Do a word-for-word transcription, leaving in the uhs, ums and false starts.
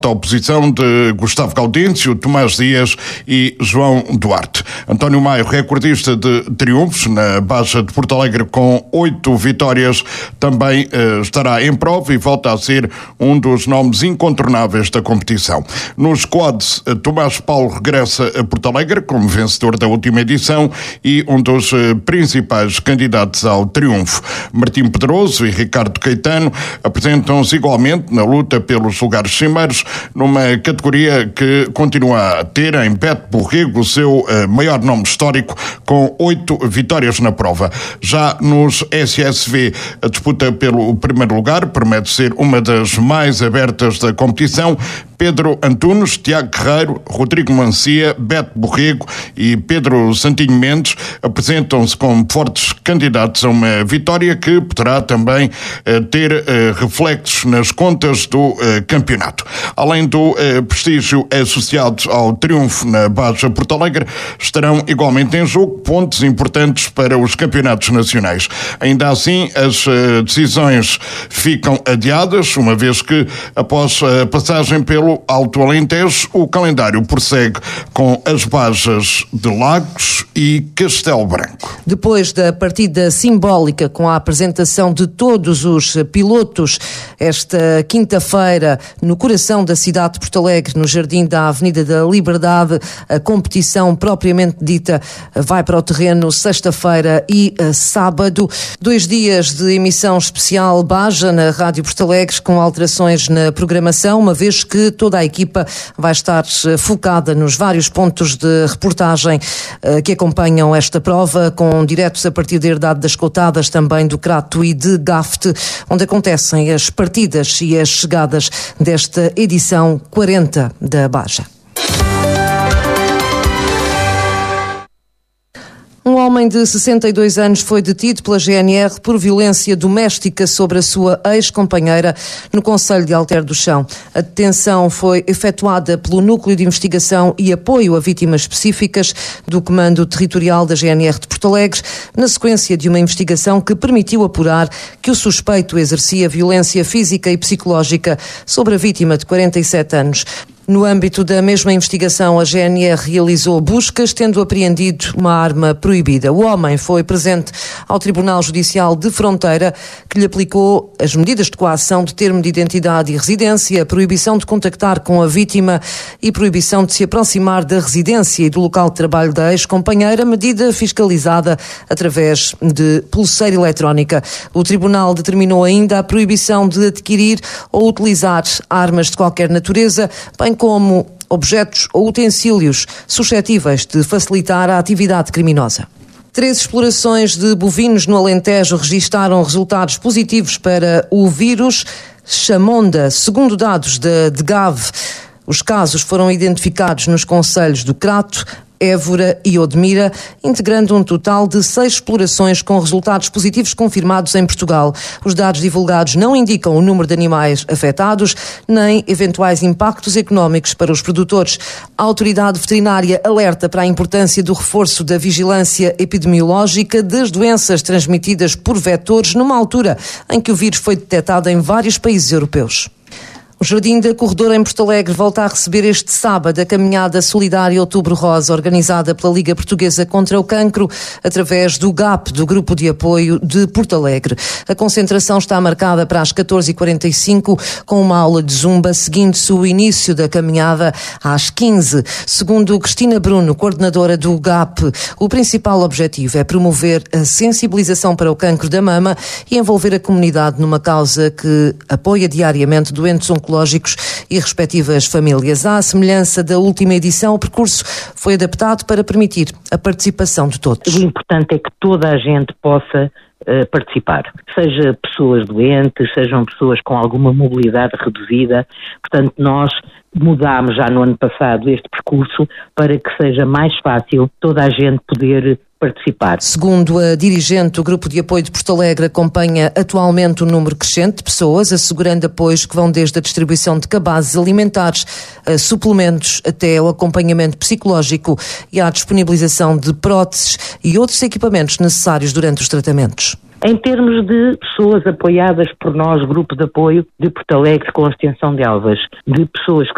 A oposição de Gustavo Gaudêncio, Tomás Dias e João Duarte. António Maio, recordista de triunfos na Baixa de Porto Alegre com oito vitórias, também eh, estará em prova e volta a ser um dos nomes incontornáveis da competição. Nos quads, Tomás Paulo regressa a Porto Alegre como vencedor da última edição e um dos eh, principais candidatos ao triunfo. Martim Pedroso e Ricardo Caetano apresentam-se igualmente na luta pelos lugares cimeiros, numa categoria que continua a ter em Beto Borrego o seu uh, maior nome histórico, com oito vitórias na prova. Já nos S S V, a disputa pelo primeiro lugar promete ser uma das mais abertas da competição. Pedro Antunes, Tiago Guerreiro, Rodrigo Mancia, Beto Borrego e Pedro Santinho Mendes apresentam-se como fortes candidatos a uma vitória que poderá também uh, ter uh, reflexos nas contas do uh, campeonato. Além do uh, prestígio associado ao triunfo na Baixa Porto Alegre, estarão igualmente em jogo pontos importantes para os campeonatos nacionais. Ainda assim, as uh, decisões ficam adiadas, uma vez que, após a passagem pelo Alto Alentejo, o calendário prossegue com as Bajas de Lagos e Castelo Branco. Depois da partida simbólica com a apresentação de todos os pilotos esta quinta-feira no coração da cidade de Porto Alegre, no Jardim da Avenida da Liberdade, a competição propriamente dita vai para o terreno sexta-feira e sábado. Dois dias de emissão especial Baja na Rádio Porto Alegre, com alterações na programação, uma vez que toda a equipa vai estar focada nos vários pontos de reportagem que acompanham esta prova, com diretos a partir da Herdade das Coutadas, também do Crato e de Gafte, onde acontecem as partidas e as chegadas desta edição quarenta da Baja. Um homem de sessenta e dois anos foi detido pela G N R por violência doméstica sobre a sua ex-companheira no concelho de Alter do Chão. A detenção foi efetuada pelo Núcleo de Investigação e Apoio a Vítimas Específicas do Comando Territorial da G N R de Porto Alegre, na sequência de uma investigação que permitiu apurar que o suspeito exercia violência física e psicológica sobre a vítima de quarenta e sete anos. No âmbito da mesma investigação, a G N R realizou buscas, tendo apreendido uma arma proibida. O homem foi presente ao Tribunal Judicial de Fronteira, que lhe aplicou as medidas de coação de termo de identidade e residência, proibição de contactar com a vítima e proibição de se aproximar da residência e do local de trabalho da ex-companheira, medida fiscalizada através de pulseira eletrónica. O Tribunal determinou ainda a proibição de adquirir ou utilizar armas de qualquer natureza, bem como objetos ou utensílios suscetíveis de facilitar a atividade criminosa. Três explorações de bovinos no Alentejo registaram resultados positivos para o vírus Chamonda, segundo dados da DGAV. Os casos foram identificados nos concelhos do Crato, Évora e Odmira, integrando um total de seis explorações com resultados positivos confirmados em Portugal. Os dados divulgados não indicam o número de animais afetados, nem eventuais impactos económicos para os produtores. A autoridade veterinária alerta para a importância do reforço da vigilância epidemiológica das doenças transmitidas por vetores, numa altura em que o vírus foi detectado em vários países europeus. O Jardim da Corredora em Porto Alegre volta a receber este sábado a caminhada solidária Outubro Rosa, organizada pela Liga Portuguesa contra o Cancro, através do G A P, do Grupo de Apoio de Porto Alegre. A concentração está marcada para as catorze e quarenta e cinco, com uma aula de zumba, seguindo-se o início da caminhada às quinze. Segundo Cristina Bruno, coordenadora do G A P, o principal objetivo é promover a sensibilização para o cancro da mama e envolver a comunidade numa causa que apoia diariamente doentes oncológicos e respectivas famílias. À semelhança da última edição, o percurso foi adaptado para permitir a participação de todos. O importante é que toda a gente possa uh, participar, seja pessoas doentes, sejam pessoas com alguma mobilidade reduzida. Portanto, nós mudámos já no ano passado este percurso para que seja mais fácil toda a gente poder participar. Segundo a dirigente do Grupo de Apoio de Porto Alegre, acompanha atualmente um número crescente de pessoas, assegurando apoios que vão desde a distribuição de cabazes alimentares a suplementos até o acompanhamento psicológico e à disponibilização de próteses e outros equipamentos necessários durante os tratamentos. Em termos de pessoas apoiadas por nós, Grupo de Apoio de Porto Alegre com a Extensão de Elvas, de pessoas que